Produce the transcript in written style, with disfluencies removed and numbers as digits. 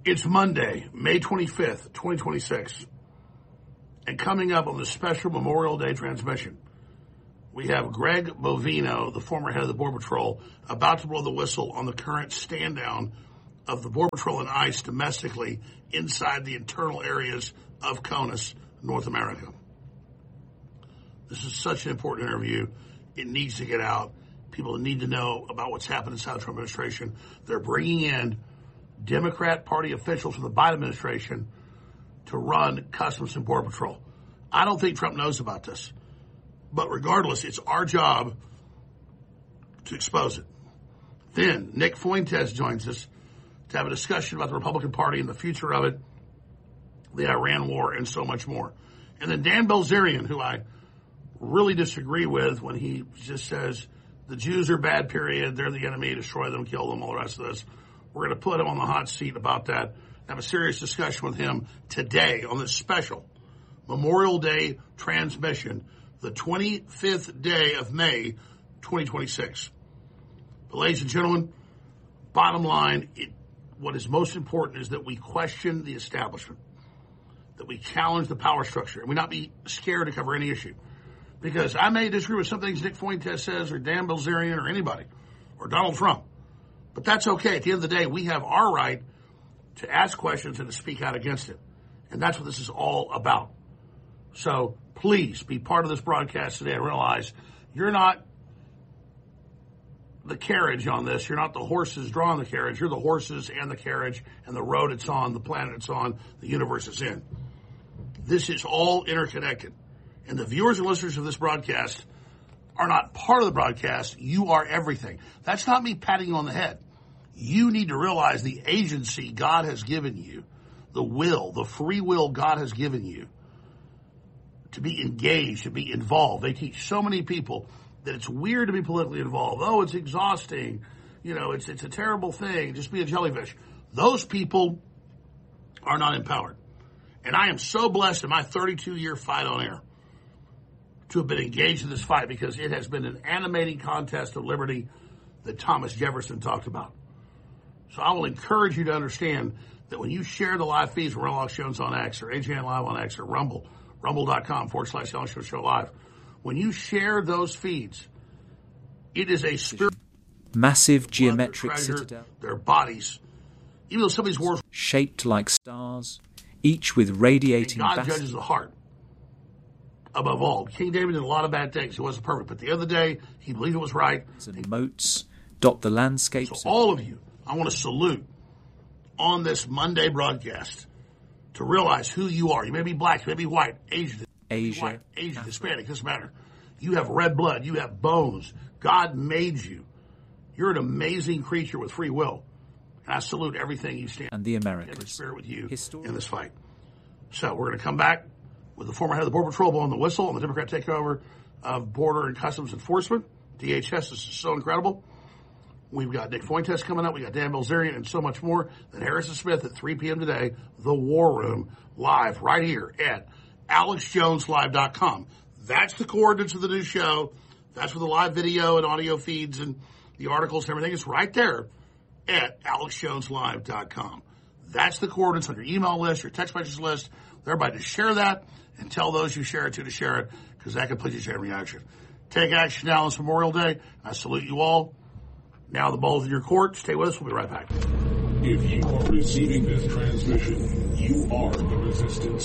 It's Monday, May 25th, 2026. And coming up on the special Memorial Day transmission, we have Greg Bovino, the former head of the Border Patrol, about to blow the whistle on the current stand down of the Border Patrol and ICE domestically inside the internal areas of CONUS, North America. This is such an important interview. It needs to get out. People need to know about what's happened inside the Trump administration. They're bringing in Democrat Party officials from the Biden administration to run Customs and Border Patrol. I don't think Trump knows about this. But regardless, it's our job to expose it. Then Nick Fuentes joins us to have a discussion about the Republican Party and the future of it, the Iran war, and so much more. And then Dan Bilzerian, who I really disagree with when he just says the Jews are bad, period, they're the enemy, destroy them, kill them, all the rest of this. We're going to put him on the hot seat about that, have a serious discussion with him today on this special Memorial Day transmission, the 25th day of May, 2026. But ladies and gentlemen, bottom line, what is most important is that we question the establishment, that we challenge the power structure, and we not be scared to cover any issue. Because I may disagree with some things Nick Fuentes says, or Dan Bilzerian, or anybody, or Donald Trump. But that's okay. At the end of the day, we have our right to ask questions and to speak out against it. And that's what this is all about. So please be part of this broadcast today and realize you're not the carriage on this. You're not the horses drawing the carriage. You're the horses and the carriage and the road it's on, the planet it's on, the universe it's in. This is all interconnected. And the viewers and listeners of this broadcast are not part of the broadcast. You are everything. That's not me patting you on the head. You need to realize the agency God has given you, the will, the free will God has given you to be engaged, to be involved. They teach so many people that it's weird to be politically involved. Oh, it's exhausting. You know, it's a terrible thing. Just be a jellyfish. Those people are not empowered. And I am so blessed in my 32-year fight on air to have been engaged in this fight, because it has been an animating contest of liberty that Thomas Jefferson talked about. So I will encourage you to understand that when you share the live feeds from Alex Jones on X, or AJN Live on X, or rumble.com/Alex Jones Show Live, when you share those feeds, it is a spirit. Massive geometric citadel. Their bodies, even though some of these wars shaped like stars, each with radiating God judges the heart. Above all, King David did a lot of bad things. He wasn't perfect. But at the end of the day, he believed it was right. And moats dot the landscapes. So all of you, I want to salute on this Monday broadcast to realize who you are. You may be black, you may be white, Asian, Hispanic, doesn't matter. You have red blood. You have bones. God made you. You're an amazing creature with free will. And I salute everything you stand and the Americans in the spirit with you in this fight. So we're going to come back with the former head of the Border Patrol blowing the whistle on the Democrat takeover of Border and Customs Enforcement. DHS is so incredible. We've got Nick Fuentes coming up. We got Dan Bilzerian and so much more. Then Harrison Smith at 3 p.m. today. The War Room live right here at AlexJonesLive.com. That's the coordinates of the new show. That's where the live video and audio feeds and the articles and everything is right there at AlexJonesLive.com. That's the coordinates on your email list, your text message list. Everybody to share that and tell those you share it to share it, because that completes your chain reaction. Take action now on this Memorial Day. I salute you all. Now the ball's in your court. Stay with us. We'll be right back. If you are receiving this transmission, you are the resistance.